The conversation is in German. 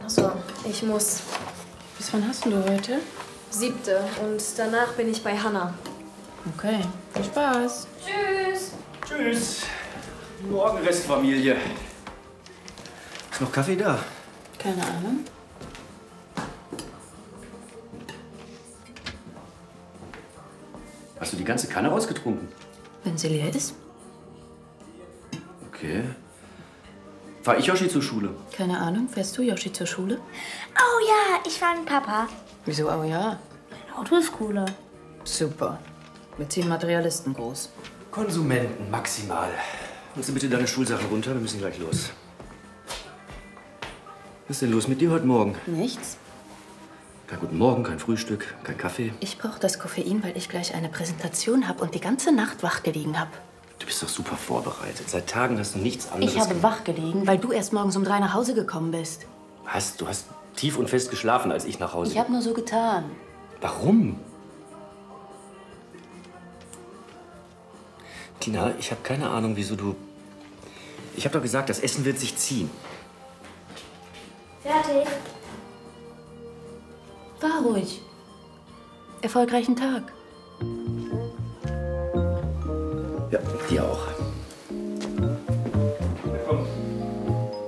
So, ich muss. Bis wann hast du heute? 7. Und danach bin ich bei Hannah. Okay, viel Spaß. Tschüss. Tschüss. Morgen Restfamilie. Ist noch Kaffee da? Keine Ahnung. Hast du die ganze Kanne rausgetrunken? Wenn sie leer ist? Okay. Fahr ich Yoshi zur Schule? Keine Ahnung. Fährst du Yoshi zur Schule? Oh ja, ich war mit Papa. Wieso? Oh ja. Mein Auto ist cooler. Super. Wir ziehen Materialisten groß. Konsumenten, maximal. Holst du bitte deine Schulsachen runter? Wir müssen gleich los. Was ist denn los mit dir heute Morgen? Nichts. Kein guten Morgen, kein Frühstück, kein Kaffee. Ich brauche das Koffein, weil ich gleich eine Präsentation habe und die ganze Nacht wach gelegen habe. Du bist doch super vorbereitet. Seit Tagen hast du nichts anderes Ich habe gemacht. wach gelegen, weil du erst morgens um 3 nach Hause gekommen bist. Du hast tief und fest geschlafen, als ich nach Hause Ich habe nur so getan. Warum? Tina, ich habe keine Ahnung, wieso du... Ich habe doch gesagt, das Essen wird sich ziehen. Fertig. War ruhig. Erfolgreichen Tag. Ja, dir auch.